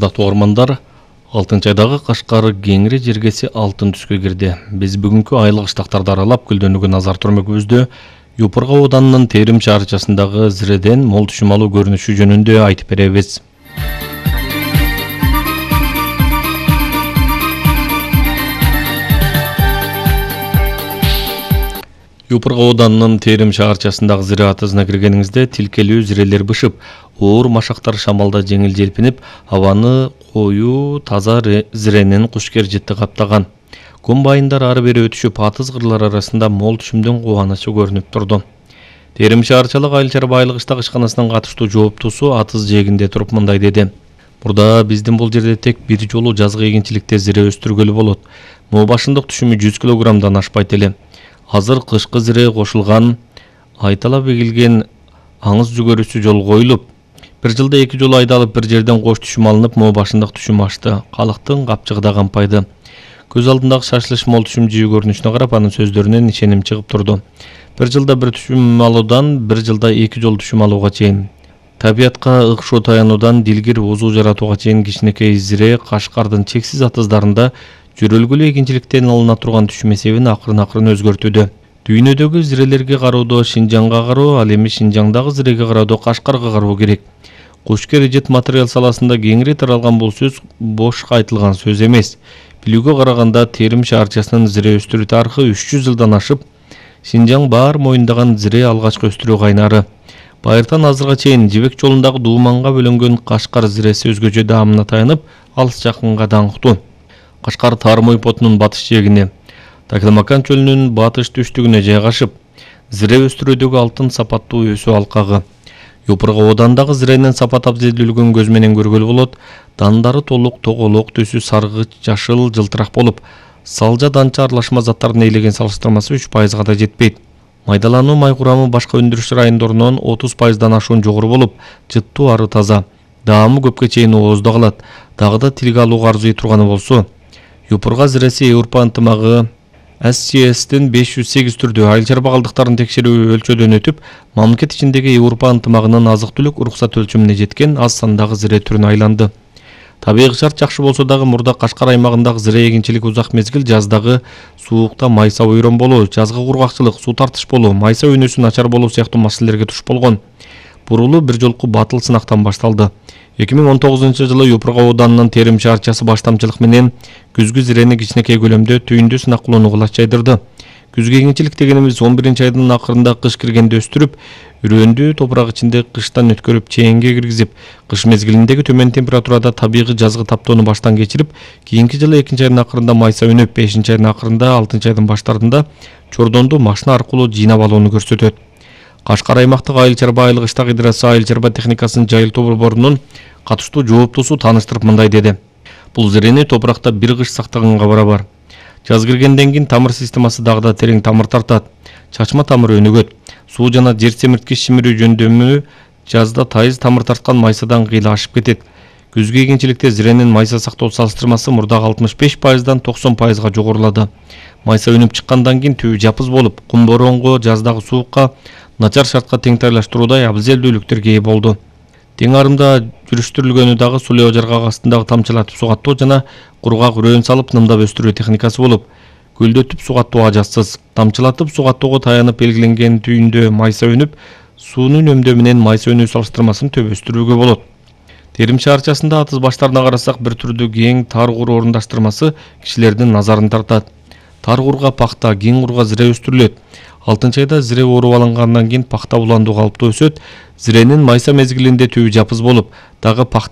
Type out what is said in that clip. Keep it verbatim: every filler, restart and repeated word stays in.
Ардактуу угармандар, алтынчы айдагы Кашкар кеңири жергеси алтын түскө кирди. Биз бүгүнкү айлык ыштактарды аралап көлдөнүүгө назар турмөкүбүздө Юпурга ауданынын Терим шаарчасындагы зиреден мол түшүм алуу көрүнүшү жөнүндө айтып беребиз. Юпурга ауданынын Терим шаарчасындагы зире атызына киргениңизде тилкелүү зирелер бышып, оор машактар шамалда жеңил желпинип, абаны коюу таза зиренин кушкер жыты каптаган. Комбайндар ары бери өтүшүп, атыз кырлар арасында мол түшүмдүн кубанычы көрүнүп турду. Терим шаарчалык айыл чарба айылгычтагы ишканасынын катыштуу жооптусу атыз жээгинде туруп мындай деди. Мурда биздин бул жерде тек бир жолу жазгы эгинчиликте зире өстүргөлү болот. Моо башындык түшүмү жүз килограммдан ашпайт эле. Азыр кышкы зире кошулган, айталап эгилген аңыз жүгөрүсү жол коюлуп, бир жылда эки жолу айдалып бир жерден кош түшүм алынып, моо башындык түшүм ашты. Калктын капчыгы да кампайды. Көз алдындагы шашылыш мол түшүм жөө көрүнүшүнө карап, анын сөздөрүнөн ишеним чыгып турду. Бир жылда бир түшүм алуудан бир жылда эки жолу түшүм алууга чейин, табиятка ыкшоо таянуудан дилгир узуу жаратууга чейин кичинекей зире Кашкардын чексиз атыздарында жүрөлгүлүү эгинчиликтен алына турган түшүм эсебин акырын-акырын өзгөртүүдө. Дүйнөдөгү зирелерге кароодо Шинжаңга кароо, ал эми Шинжаңдагы зиреге кароодо Кашкарга кароо керек. Кушкер жыт материал саласында кеңири таралган бул сөз бошко айтылган сөз эмес. Билүүгө караганда Терим шаарчасынын зире өстүрүү тарыхы үч жүз жылдан ашып, Шинжаң баар моюндаган зире алгачкы өстүрүү кайнары. Байыртан азырга чейин жибек жолундагы дууманга бөлөнгөн Кашкар зиреси өзгөчө даамына таянып, алыс жакынга даңктуу. Кашкар Тармой потунун батыш жээгине, Такелмакан чөлүнүн батыш түштүгүнө жайгашып, зире өстүрүүдөгү алтын сапаттуу өсүү алкагы. Юпурга оодандагы зиренин сапат абзелдүүлүгүн көз менен көргөлү болот. Дандары толук, тоголок түсү саргыч, жашыл, жылтырак болуп, салжа данча аралашма заттарын ээлеген салыштырмасы үч пайызга да жетпейт. Майдалануу май курамы башка өндүрүш райондорунан отуз пайыздан ашуун жогору болуп, жыттуу ары таза. Даамы көпкө чейин оозда калат. Дагы да тилге алууга арзый турганы болсо, Юпурга зиреси Европа ынтымагы эс си эстин беш жүз сегиз түрдүү айыл чарба калдыктарын текшерүү өлчөдөн өтүп, мамлекет ичиндеги Европа ынтымагынын азык-түлүк уруксат өлчөмүнө жеткен аз сандагы зире түрүнө айланды. Табигый шарт жакшы болсо дагы мурда Кашкар аймагындагы зире эгинчилик узак мезгил жаздагы суукта майса ойрон болуу, жазгы кургакчылык, суу тартыш болуу, майса өнүүсү начар болуу сыяктуу маселелерге туш болгон. Бурулуу бир жолку батыл сынактан башталды. эки миң он тогузунчу жылы Юпурга ауданынын Терим шаарчасы баштамчылык менен күзгү зирени кичинекей көлөмдө түйүндү сынак кылууну кулач жайдырды. Күзгү эгинчилик дегенибиз он биринчи айдын акырында кыш киргенде өстүрүп, үрөндүү топурак ичинде кыштан өткөрүп чээнге киргизип, кыш мезгилиндеги төмөн температурада табигый жазгы таптоону баштан кечирип, кийинки жылы экинчи айдын акырында майса өнүп, бешинчи айдын акырында, алтынчы айдын баштарында чордонду машина аркылуу жыйнап алууну көрсөтөт. Кашкар аймактык айыл чарба айылгычтак идарасы айыл чарба техникасынын жайылтуу борборунун катыштуу жооптусу тааныштырып мындай деди. Бул зирени топуракта бир кыш сактаганга барабар. Жаз киргенден кийин тамыр системасы дагы да терең тамыр тартат. Чачма тамыр өнүгөт. Суу жана жер семирткич шимирүү жөндөмү жазда тайыз тамыр тарткан майсадан кыйла ашып кетет. Күзгү эгинчиликте зиренин майса сактоо салыштырмасы мурдагы алтымыш беш пайыздан токсон пайызга жогорулады. Майса өнүп чыккандан кийин түбү жапыз болуп, кум боронго, жаздагы суукка, начар шартка теңтайлаштыруудай абзелдүүлүктөргө ээ болду. Тең арымда жүрүштүрүлгөнү дагы сулоо жаргак астындагы тамчылатып сугаттоо жана кургак үрөөн салып нымдап өстүрүү техникасы болуп, көлдөтүп сугаттоо ажатсыз. Тамчылатып сугаттоого таянып белгиленген түйүндө майса өнүп, суунун өмдөө менен майса өнүү салыштырмасын төп өстүрүүгө болот. Терим шаарчасында атыз баштарына карасак, бир түрдүү кең тар кур орундаштырмасы кишилердин назарын тартат. Тар курга пахта, кең курга зире өстүрүлөт. алтынчы айда зире ооруп алынгандан кийин пахта уландуу калыпта өсөт. Зиренин майса мезгилинде түбү жапыз болуп, дагы пахта